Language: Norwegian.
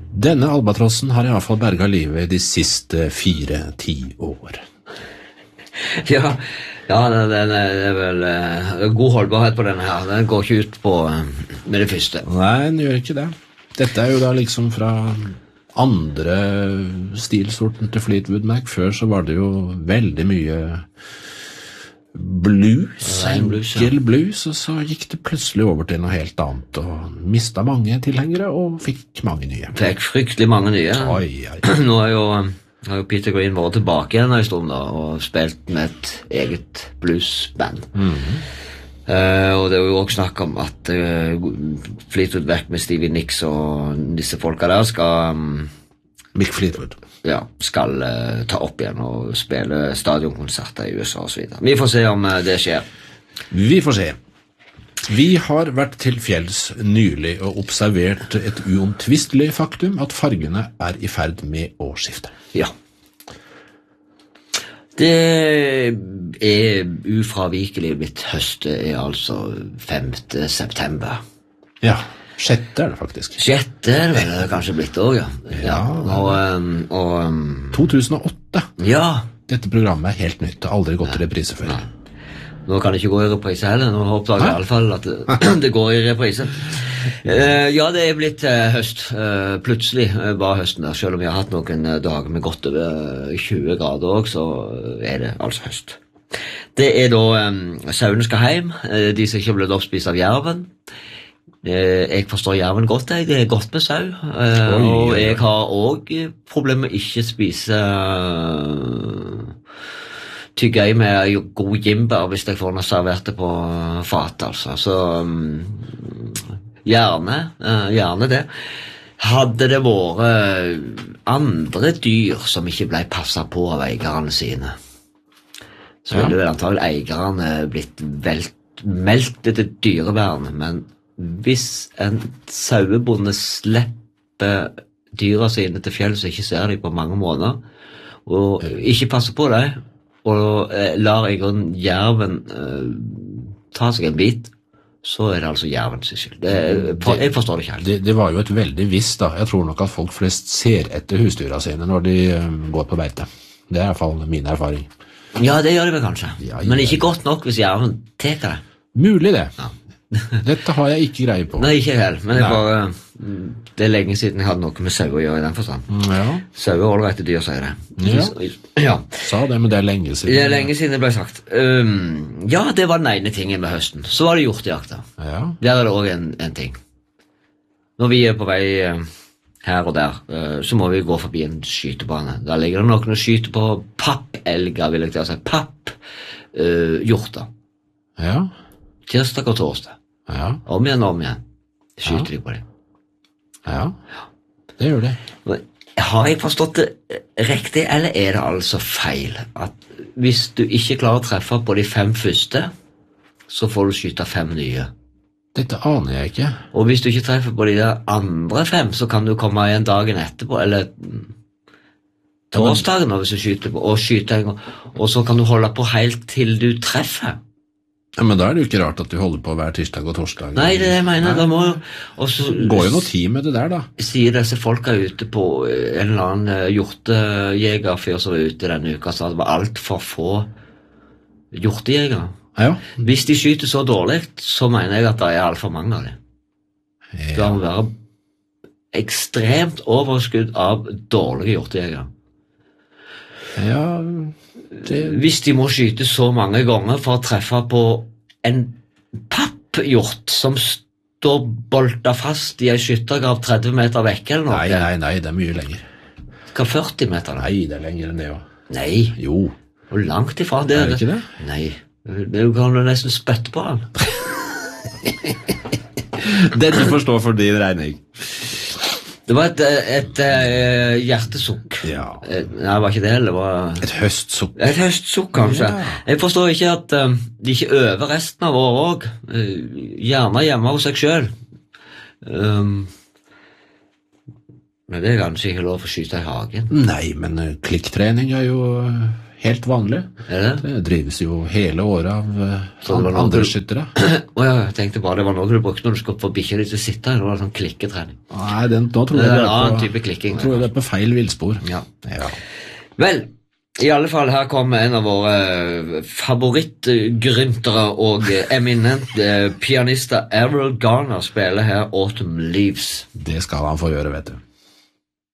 Denne albatrossen har I hvert fall berget livet de siste 4-10 år. Ja, det er vel god holdbarhet på denne her. Den går ikke ut på med det første. Nei, den gjør ikke det. Dette er jo da liksom fra andre stilsorten til Fleetwood Mac. Før så var det jo veldig mye blues, enkel blues, og så gikk det plutselig over til noe helt annet, og mistet mange tilhengere, og fikk mange nye. Fikk fryktelig mange nye. Oi. Nå har jo Peter Green vært tilbake igjen en stund da, og spilt med et eget bluesband. Og det er jo også snakk om at Fleetwood Mac med Stevie Nicks og disse folka der skal Mick Fleetwood. Ja, skal ta opp igjen og spille stadionkonserter I USA og så videre. Vi får se om det skjer. Vi får se. Vi har vært til fjells nylig og observert et uomtvistelig faktum at fargene I ferd med å skifte. Ja. Det ufravikelig blitt høst, altså 5. september. Ja, 6. det faktisk. 6. det vel kanskje blitt også, ja. Og 2008. Ja. Dette programmet helt nytt, aldri gått til reprise før. Nei. Nå kan det ikke gå I reprise heller, nå oppdager jeg I alle fall at det går I reprise. Ja, det blitt høst. Plutselig var høsten der, selv om vi har hatt noen dager med godt over 20 grader også, så det altså høst. Det da sauene skal hjem, de som ikke har blitt oppspist av jerven. Jeg forstår jerven godt, det godt med sau, og jeg har også problemer med ikke spise tyggøy med god jimber hvis jeg får noe servert det på fat, altså. Så gjerne det. Hadde det vært andre dyr som ikke ble passet på av eierne sine, så ville vel antagelig eierne blitt meldt til dyrevern, men hvis en sauebonde slipper dyra sine til fjell så ikke ser de på mange måneder, og ikke passer på det, og lar jerven ta seg en bit, så det altså jervens skyld. Jeg forstår det ikke helt. Det var jo et veldig visst da. Jeg tror nok at folk flest ser etter husdyra sine når de går på beite. Det I hvert fall min erfaring. Ja, det gjør de vel kanskje. Men ikke godt nok hvis jerven teker det. Mulig det. Ja. Dette har jeg ikke greie på. Nei, ikke helt, men det lenge siden jeg hadde noe med sau å gjøre I den forstand. Ja. Sau ålreite dyr, sier det. Ja. Sa det, men det lenge siden. Det lenge siden det ble sagt. Ja, det var den ene tingen med høsten. Så var det hjortejakta. Ja. Der det også en ting. Når vi på vei her og der, så må vi gå forbi en skytebane. Der ligger det noen å skyte på pappelger, vil jeg til å si. Hjorter. Ja. Tirsdag og torsdag. Ja. Om igjen. Skyter de på det. Ja, det gjør det. Har jeg forstått det riktig, eller det altså feil? At hvis du ikke klarer å treffe på de 5 første, så får du skyte 5 nye. Dette aner jeg ikke. Og hvis du ikke treffer på de der andre 5, så kan du komme igjen dagen etterpå, eller torsdagen hvis du skyter på, og skyte en gang. Og så kan du holde på helt til du treffer. Ja, men da det jo ikke rart at du holder på hver tirsdag og torsdag. Nei, det jeg mener. Da må jo... Går jo noe tid med det der, da. Sier disse folka ute på en eller annen hjortejegerfyr som var ute denne uka, så det var alt for få hjortejegere. Ja. Hvis de skyter så dårlig, så mener jeg at det alt for mange av dem. Ja. Det må være ekstremt overskudd av dårlige hjortejegere. Ja... Hvis de må skyte så mange ganger for å treffe på en papphjort som står boltet fast I en skyttergrav 30 meter vekk eller noe. Nei, det mye lenger. Hva 40 meter da? Nei, det lenger enn det også. Nei. Jo. Og langt ifra det. Det ikke det? Nei. Du kan jo nesten spytte på han. Dette forstår for din regning. Det var et hjertesukk. Ja. Nei, var ikke det heller. Det var et høstsukk. Et høstsukk, kanskje. Ja. Jeg forstår ikke at de ikke øver resten av året også. Gjerne hjemme hos seg selv. Men det kanskje ikke lov å skyte I hagen. Nei, men klikktrening jo helt vanlig. Det drives jo hele året av andre skyttere. Jeg tenkte bare det var noe du brukte når du skulle få bikkja di til å sitte, det var sånn klikketrening. Nei, nå tror jeg det er en annen type klikking. Tror jeg det er på feil villspor. Ja. Vel, i alle fall her kommer en av våre favorittgryntere og eminent pianister, Errol Garner, spiller her Autumn Leaves. Det skal han få gjøre, vet du.